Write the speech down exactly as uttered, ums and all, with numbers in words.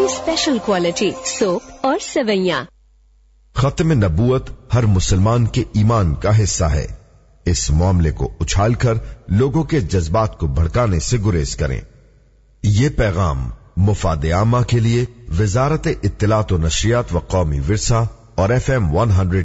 Special quality soap और सेवैयां। खत्म नबूवत हर मुसलमान के ईमान का हिस्सा है। इस मामले को उछालकर लोगों के जज्बात को भड़काने से गुरेज करें। ये पैगाम मुफाद आमा के लिए वजारत इत्तिलात व नशरियात व कौमी विरसा और एफ एम वन हंड्रेड